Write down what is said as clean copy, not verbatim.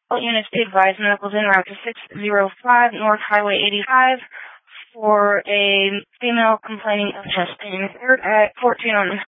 All units be advised, medicals en route to 605 North Highway 85 for a female complaining of chest pain. Third at 14 on